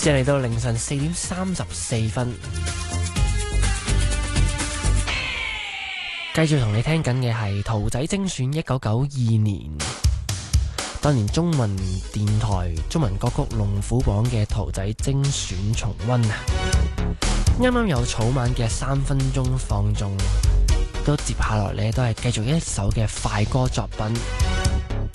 時間嚟到凌晨4點34分，繼續同你聽緊嘅係圖仔精選1992年當年中文電台中文歌曲龍虎榜嘅圖仔精選重溫啊！啱啱有草蜢嘅3分鐘放縱，都接下落嚟都係繼續一首嘅快歌作品。